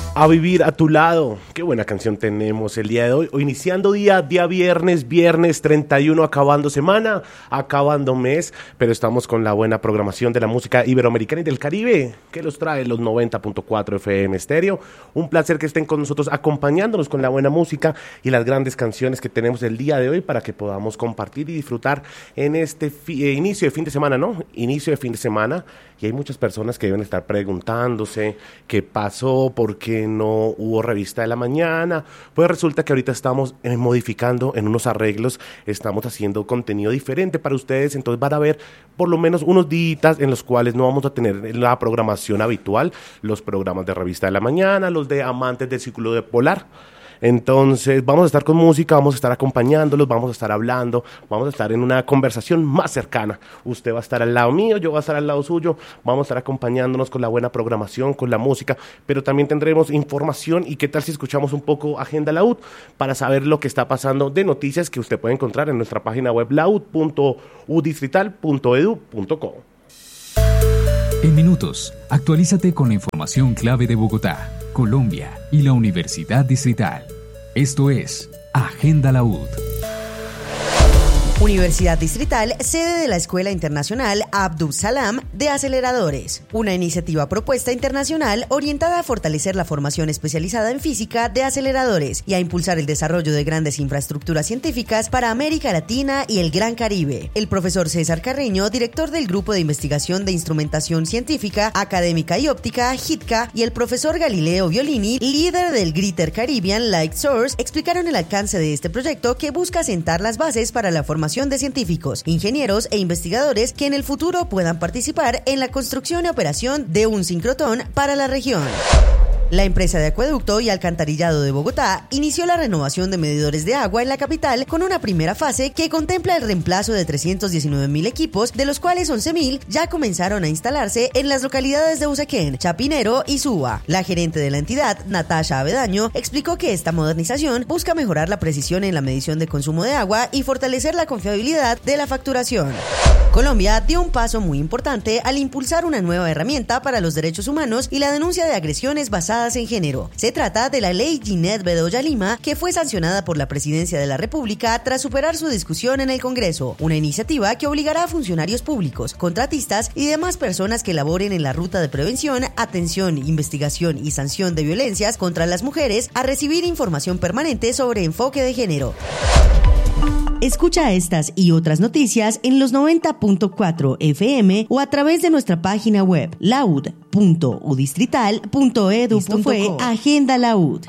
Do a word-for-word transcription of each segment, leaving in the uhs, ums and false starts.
A vivir a tu lado. Qué buena canción tenemos el día de hoy. Hoy iniciando día, día viernes, viernes treinta y uno, acabando semana, acabando mes, pero estamos con la buena programación de la música iberoamericana y del Caribe, que los trae los noventa punto cuatro F M Estéreo. Un placer que estén con nosotros acompañándonos con la buena música y las grandes canciones que tenemos el día de hoy para que podamos compartir y disfrutar en este fi- eh, inicio de fin de semana, ¿no? Inicio de fin de semana. Y hay muchas personas que deben estar preguntándose qué pasó, por qué no hubo revista de la mañana. Pues resulta que ahorita estamos eh, modificando en unos arreglos, estamos haciendo contenido diferente para ustedes, entonces van a ver por lo menos unos días en los cuales no vamos a tener la programación habitual, los programas de revista de la mañana, los de amantes del círculo de polar. Entonces vamos a estar con música, vamos a estar acompañándolos, vamos a estar hablando, vamos a estar en una conversación más cercana. Usted va a estar al lado mío, yo voy a estar al lado suyo, vamos a estar acompañándonos con la buena programación, con la música, pero también tendremos información. Y qué tal si escuchamos un poco Agenda Laúd para saber lo que está pasando de noticias que usted puede encontrar en nuestra página web laud punto u distrital punto edu punto co. En minutos, actualízate con la información clave de Bogotá, Colombia y la Universidad Distrital. Esto es Agenda Laúd. Universidad Distrital, sede de la Escuela Internacional Abdus Salam de Aceleradores, una iniciativa propuesta internacional orientada a fortalecer la formación especializada en física de aceleradores y a impulsar el desarrollo de grandes infraestructuras científicas para América Latina y el Gran Caribe. El profesor César Carreño, director del Grupo de Investigación de Instrumentación Científica, Académica y Óptica, GITCA, y el profesor Galileo Violini, líder del Greater Caribbean Light Source, explicaron el alcance de este proyecto que busca sentar las bases para la formación de científicos, ingenieros e investigadores que en el futuro puedan participar en la construcción y operación de un sincrotrón para la región. La empresa de acueducto y alcantarillado de Bogotá inició la renovación de medidores de agua en la capital con una primera fase que contempla el reemplazo de trescientos diecinueve mil equipos, de los cuales once mil ya comenzaron a instalarse en las localidades de Usaquén, Chapinero y Suba. La gerente de la entidad, Natasha Avedaño, explicó que esta modernización busca mejorar la precisión en la medición de consumo de agua y fortalecer la confiabilidad de la facturación. Colombia dio un paso muy importante al impulsar una nueva herramienta para los derechos humanos y la denuncia de agresiones basadas en género. Se trata de la ley Ginette Bedoya Lima, que fue sancionada por la Presidencia de la República tras superar su discusión en el Congreso, una iniciativa que obligará a funcionarios públicos, contratistas y demás personas que laboren en la ruta de prevención, atención, investigación y sanción de violencias contra las mujeres a recibir información permanente sobre enfoque de género. Escucha estas y otras noticias en los noventa punto cuatro F M o a través de nuestra página web laud punto u distrital punto edu punto co. Esto fue Agenda Laúd.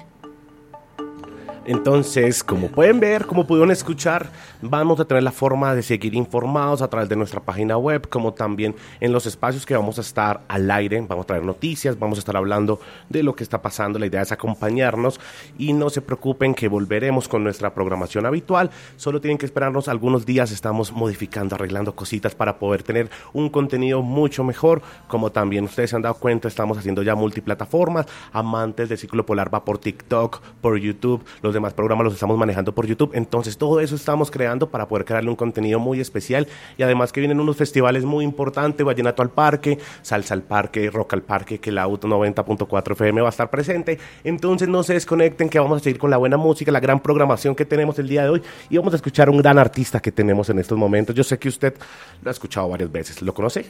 Entonces, como pueden ver, como pudieron escuchar, vamos a tener la forma de seguir informados a través de nuestra página web, como también en los espacios que vamos a estar al aire. Vamos a traer noticias, vamos a estar hablando de lo que está pasando. La idea es acompañarnos y no se preocupen que volveremos con nuestra programación habitual. Solo tienen que esperarnos algunos días. Estamos modificando, arreglando cositas para poder tener un contenido mucho mejor. Como también ustedes se han dado cuenta, estamos haciendo ya multiplataformas. Amantes del Círculo Polar va por TikTok, por YouTube. Los demás programas los estamos manejando por YouTube. Entonces todo eso estamos creando para poder crearle un contenido muy especial, y además que vienen unos festivales muy importantes: Vallenato al Parque, Salsa al Parque, Rock al Parque, que la Laúd noventa punto cuatro F M va a estar presente. Entonces no se desconecten, que vamos a seguir con la buena música, la gran programación que tenemos el día de hoy, y vamos a escuchar a un gran artista que tenemos en estos momentos. Yo sé que usted lo ha escuchado varias veces. ¿Lo conoce?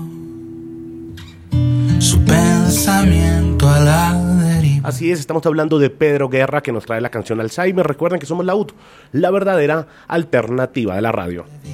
Su pensamiento a la deriva. Así es, estamos hablando de Pedro Guerra, que nos trae la canción Alzheimer. Recuerden que somos Laúd, la verdadera alternativa de la radio.